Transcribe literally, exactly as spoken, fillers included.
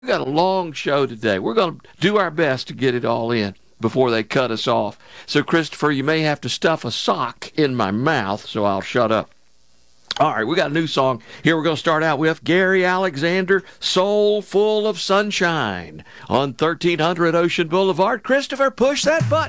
We got a long show today. We're going to do our best to get it all in before they cut us off. So, Christopher, you may have to stuff a sock in my mouth, so I'll shut up. All right, we got a new song here. We're going to start out with Gary Alexander, Soul Full of Sunshine on thirteen hundred Ocean Boulevard. Christopher, push that button.